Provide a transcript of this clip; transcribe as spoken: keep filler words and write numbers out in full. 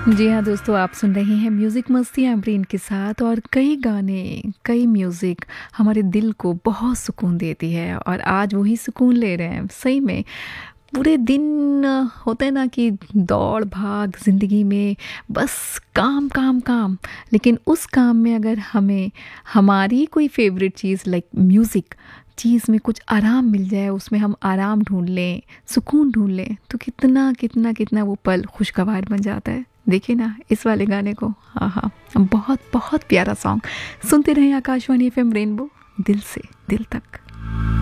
जी हाँ दोस्तों, आप सुन रहे हैं म्यूज़िक मस्ती एम्ब्रीन के साथ। और कई गाने, कई म्यूज़िक हमारे दिल को बहुत सुकून देती है और आज वही सुकून ले रहे हैं सही में। पूरे दिन अ, होता है ना कि दौड़ भाग ज़िंदगी में, बस काम काम काम। लेकिन उस काम में अगर हमें हमारी कोई फेवरेट चीज़ लाइक म्यूज़िक चीज़ में कुछ आराम मिल जाए, उसमें हम आराम ढूंढ लें, सुकून ढूंढ लें, तो कितना कितना कितना वो पल खुशगवार बन जाता है। देखिए ना इस वाले गाने को, हाँ हाँ, बहुत बहुत प्यारा सॉन्ग। सुनते रहें आकाशवाणी एफ एम रेनबो, दिल से दिल तक।